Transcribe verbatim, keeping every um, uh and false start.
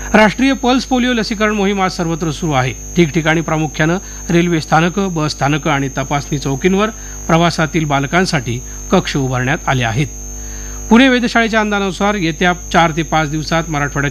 राष्ट्रीय pulse polio लसीकरण मोहीम आज सर्वत्र सुरू आहे. ठिकठिकाणी प्रामुख्यानं रेल्वे स्थानकं, बस स्थानकं आणि तपासणी चौकींवर प्रवासातील बालकांसाठी कक्ष उभारण्यात आले आहेत. पुणे वेधशाळेच्या अंदाजानुसार येत्या चार ते पाच दिवसात मराठवाड्यात